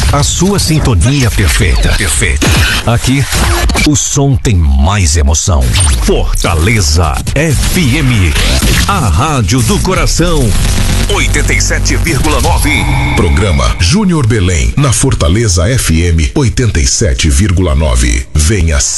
A sua sintonia perfeita. Aqui, o som tem mais emoção. Fortaleza FM. A rádio do coração. 87,9. Programa Júnior Belém, na Fortaleza FM 87,9. Venha ser